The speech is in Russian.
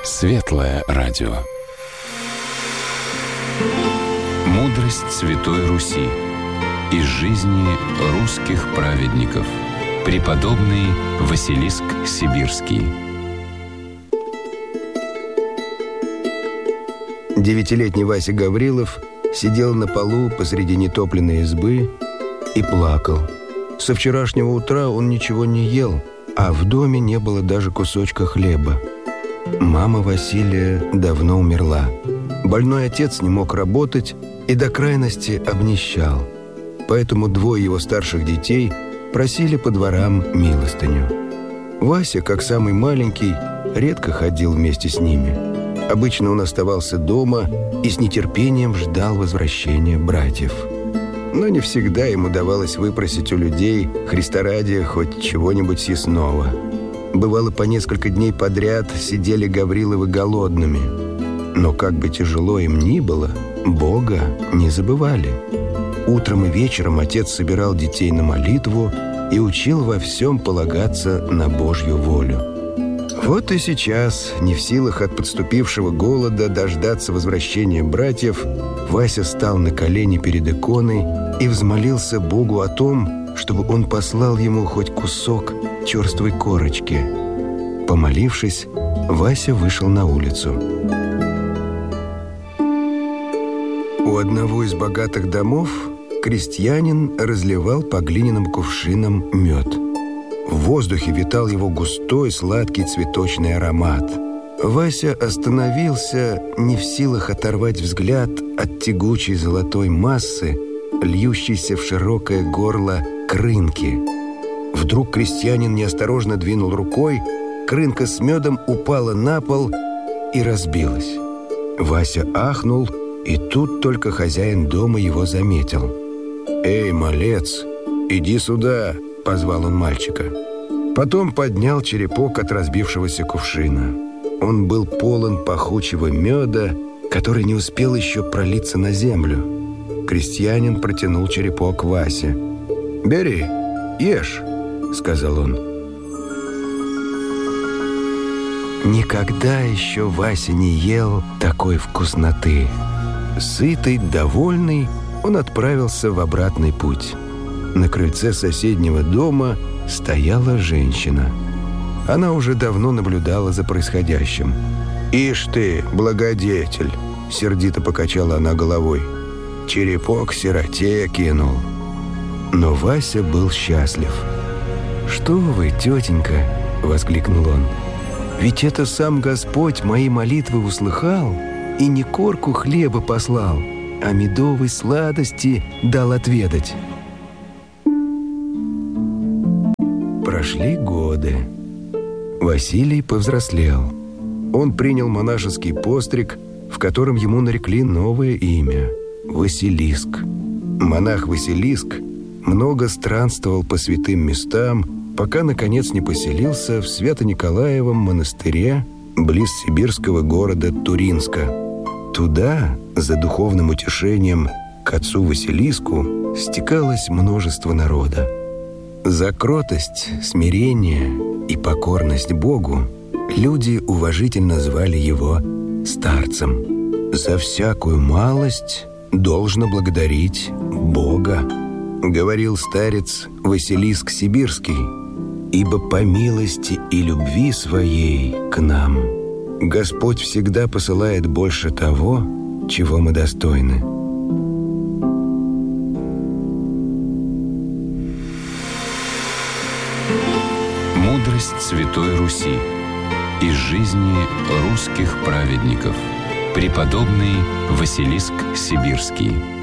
Светлое радио. Мудрость Святой Руси. Из жизни русских праведников. Преподобный Василиск Сибирский. 9-летний Вася Гаврилов сидел на полу посреди нетопленной избы и плакал. Со вчерашнего утра он ничего не ел, а в доме не было даже кусочка хлеба. Мама Василия давно умерла. Больной отец не мог работать и до крайности обнищал. Поэтому двое его старших детей просили по дворам милостыню. Вася, как самый маленький, редко ходил вместе с ними. Обычно он оставался дома и с нетерпением ждал возвращения братьев. Но не всегда ему давалось выпросить у людей, Христа ради, хоть чего-нибудь съестного. Бывало, по несколько дней подряд сидели Гавриловы голодными. Но как бы тяжело им ни было, Бога не забывали. Утром и вечером отец собирал детей на молитву и учил во всем полагаться на Божью волю. Вот и сейчас, не в силах от подступившего голода дождаться возвращения братьев, Вася стал на колени перед иконой и взмолился Богу о том, чтобы он послал ему хоть кусок черствой корочки. Помолившись, Вася вышел на улицу. У одного из богатых домов крестьянин разливал по глиняным кувшинам мед. В воздухе витал его густой, сладкий цветочный аромат. Вася остановился, не в силах оторвать взгляд от тягучей золотой массы, льющейся в широкое горло крынки. Вдруг крестьянин неосторожно двинул рукой, крынка с медом упала на пол и разбилась. Вася ахнул, и тут только хозяин дома его заметил. «Эй, малец, иди сюда!» — позвал он мальчика. Потом поднял черепок от разбившегося кувшина. Он был полон пахучего меда, который не успел еще пролиться на землю. Крестьянин протянул черепок Васе. «Бери, ешь», — сказал он. Никогда еще Вася не ел такой вкусноты. Сытый, довольный, он отправился в обратный путь. На крыльце соседнего дома стояла женщина. Она уже давно наблюдала за происходящим. «Ишь ты, благодетель!» — сердито покачала она головой. «Черепок сироте кинул». Но Вася был счастлив. «Что вы, тетенька!» — воскликнул он. «Ведь это сам Господь мои молитвы услыхал и не корку хлеба послал, а медовой сладости дал отведать». Прошли годы. Василий повзрослел. Он принял монашеский постриг, в котором ему нарекли новое имя – Василиск. Монах Василиск много странствовал по святым местам, пока, наконец, не поселился в Свято-Николаевом монастыре близ сибирского города Туринска. Туда, за духовным утешением к отцу Василиску, стекалось множество народа. За кротость, смирение и покорность Богу люди уважительно звали его старцем. За всякую малость должно благодарить Бога, говорил старец Василиск Сибирский, ибо по милости и любви своей к нам Господь всегда посылает больше того, чего мы достойны. Мудрость Святой Руси. Из жизни русских праведников. Преподобный Василиск Сибирский.